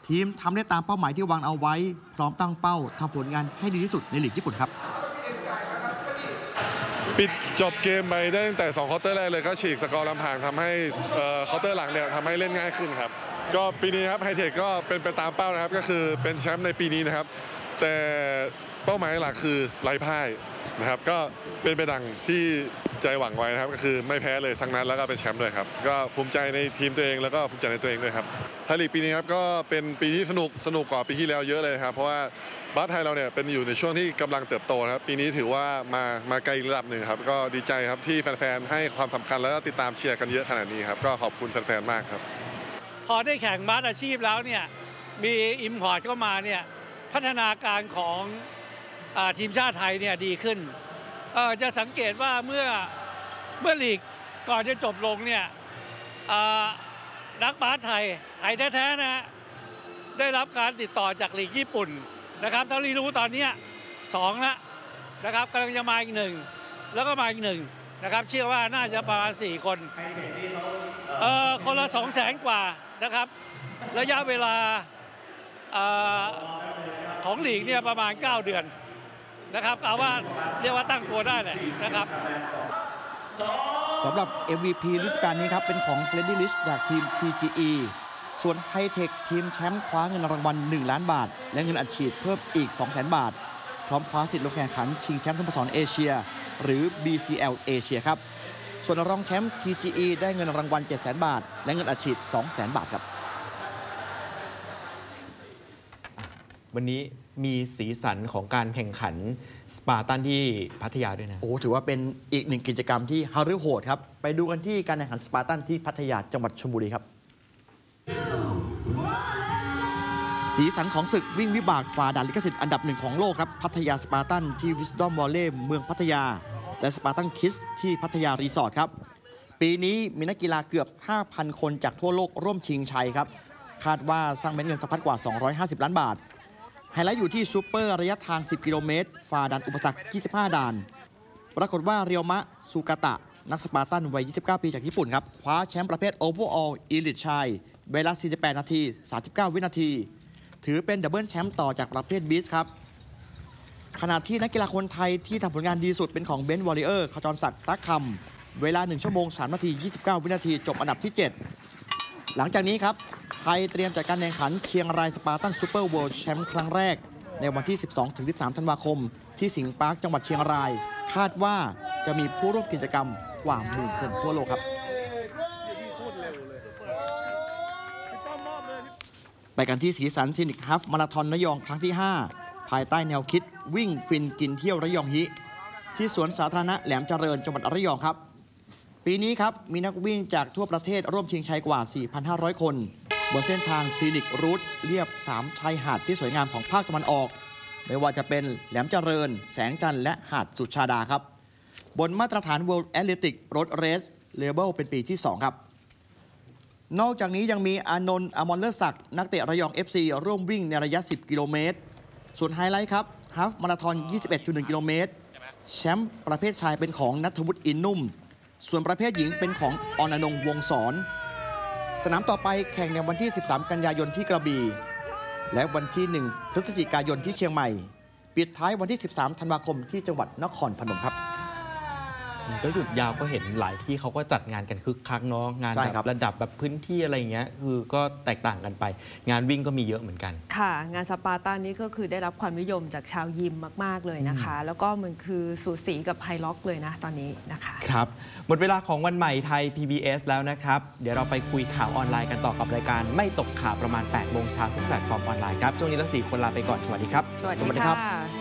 ทีมทำได้ตามเป้าหมายที่วางเอาไว้พร้อมตั้งเป้าทำผลงานให้ดีที่สุดในลีกญี่ปุ่นครับปิดจบเกมไปได้ตั้งแต่2 ควอเตอร์แรกเลยก็ฉีกสกอร์ลำห่างทำให้ควอเตอร์หลังเนี่ยทำให้เล่นง่ายขึ้นครับก็ปีนี้ครับไฮเทคก็เป็นไปตามเป้านะครับก็คือเป็นแชมป์ในปีนี้นะครับแต่เป้าหมายหลักคือไร้พ่ายนะครับก็เป็นไปดังที่ใจหวังไว้นะครับก็คือไม่แพ้เลยสักนัดแล้วก็เป็นแชมป์ด้วยครับก็ภูมิใจในทีมตัวเองแล้วก็ภูมิใจในตัวเองด้วยครับไทยลีกปีนี้ครับก็เป็นปีที่สนุกกว่าปีที่แล้วเยอะเลยครับเพราะว่าบาสไทยเราเนี่ยเป็นอยู่ในช่วงที่กำลังเติบโตครับปีนี้ถือว่ามาไกลระดับหนึ่งครับก็ดีใจครับที่แฟนๆให้ความสำคัญแล้วก็ติดตามเชียร์กันเยอะขนาดนี้ครับก็ขอบคุณแฟนๆมากครับพอได้แข่งบาสอาชีพแล้วเนี่ยมีอิมพอร์ตเข้ามาเนี่ยพัฒนาการของทีมชาติไทยเนี่ยดีขึ้นจะสังเกตว่าเมื่อลีกก่อนจะจบลงเนี่ยนักบาสไทยแท้ๆนะได้รับการติดต่อจากลีกญี่ปุ่นนะครับเท่าที่รู้ตอนนี้2แล้วนะครับกำลังจะมาอีก1แล้วก็มาอีก1นะครับเชื่อว่าน่าจะประมาณ4 คนคนละ200,000 กว่านะครับระยะเวลาของลีกเนี่ยประมาณ9 เดือนนะครับเอาว่าเรียกว่าตั้งตัวได้แหละนะครับสำหรับ MVP ฤดูกาลนี้ครับเป็นของเฟรดดี้ลิชจากทีม TGE ส่วนไฮเทคทีมแชมป์คว้าเงินรางวัล1 ล้านบาทและเงินอัดฉีดเพิ่มอีก 200,000 บาทพร้อมคว้าสิทธิ์ลงแข่งขันชิงแชมป์สโมสรเอเชียหรือ BCL เอเชียครับส่วนรองแชมป์ TGE ได้เงินรางวัล 700,000 บาทและเงินอัดฉีด 200,000 บาทครับวันนี้มีสีสันของการแข่งขันสปาร์ตันที่พัทยาด้วยนะถือว่าเป็นอีกหนึ่งกิจกรรมที่ฮารุโหดครับไปดูกันที่การแข่งขันสปาร์ตันที่พัทยาจังหวัดชลบุรีครับสีสันของศึกวิ่งวิบากฝ่าด่านลิขสิทธิ์อันดับ1ของโลกครับพัทยาสปาร์ตันที่วิสดอมวอลเลย์เมืองพัทยาและสปาร์ตันคิสที่พัทยารีสอร์ทครับปีนี้มีนักกีฬาเกือบ 5,000 คนจากทั่วโลกร่วมชิงชัยครับคาดว่าสร้างเม็ดเงินสะพัดกว่า250 ล้านบาทไฮไลท์อยู่ที่ซูเปอร์ระยะทาง10 กิโลเมตรฝ่าด่านอุปสรรค25 ด่านปรากฏว่าเรียวมะซูกาตะนักสปาร์ตันวัย29 ปีจากญี่ปุ่นครับคว้าแชมป์ประเภทโอเวอร์ออลอีลิทชายเวลา48 นาที 39 วินาทีถือเป็นดับเบิลแชมป์ต่อจากประเภทบีสครับขณะที่นักกีฬาคนไทยที่ทำผลงานดีสุดเป็นของเบนซ์วอลเลเยอร์ขจรศักดิ์ตั๊กคำเวลา1 ชั่วโมง 3 นาที 29 วินาทีจบอันดับที่ 7หลังจากนี้ครับไทยเตรียมจัดการแข่งขันเชียงรายสปาร์ตันซูเปอร์เวิลด์แชมป์ครั้งแรกในวันที่ 12-13 ธันวาคมที่สิงห์ปาร์คจังหวัดเชียงรายคาดว่าจะมีผู้ร่วมกิจกรรมกว่าหมื่นคนทั่วโลกครับไปกันที่สีสันซินิกฮัฟมาราธอนระยองครั้งที่ 5 ภายใต้แนวคิดวิ่งฟินกินเที่ยวระยองฮิที่สวนสาธารณะแหลมเจริญจังหวัดระยองครับปีนี้ครับมีนักวิ่งจากทั่วประเทศร่วมชิงชัยกว่า 4,500 คนบนเส้นทางซีนิกรูทเรียบ3ชายหาดที่สวยงามของภาคตะวันออกไม่ว่าจะเป็นแหลมเจริญแสงจันทร์และหาดสุชาดาครับบนมาตรฐาน World Athletic Road Race Label เป็นปีที่ 2 ครับนอกจากนี้ยังมีอานนท์อมรเลิศศักดิ์นักเตะระยอง FC ร่วมวิ่งในระยะ 10 กิโลเมตรส่วนไฮไลท์ครับฮาล์ฟมาราธอน 21.1 กิโลเมตรแชมป์ประเภทชายเป็นของณัฐวุฒิอินนุ่มส่วนประเภทหญิงเป็นของออนอนงวงศรสนามต่อไปแข่งในวันที่ 13 กันยายนที่กระบี่และวันที่ 1 พฤศจิกายนที่เชียงใหม่ปิดท้ายวันที่ 13 ธันวาคมที่จังหวัดนครพนมครับก็หยุดยาวก็เห็นหลายที่เขาก็จัดงานกันคึกคักเนาะงานแบบระดับแบบพื้นที่อะไรอย่างเงี้ยคือก็แตกต่างกันไปงานวิ่งก็มีเยอะเหมือนกันค่ะงานสปาร์ตันนี้ก็คือได้รับความนิยมจากชาวยิมมากๆเลยนะคะแล้วก็มันคือสูสีกับไฮล็อกเลยนะตอนนี้นะคะครับหมดเวลาของวันใหม่ไทย PBS แล้วนะครับเดี๋ยวเราไปคุยข่าวออนไลน์กันต่อกับรายการไม่ตกข่าวประมาณ 8 โมงเช้าทุกแพลตฟอร์มออนไลน์ครับช่วงนี้เรา4 คนลาไปก่อนสวัสดีครับสวัสดีครับ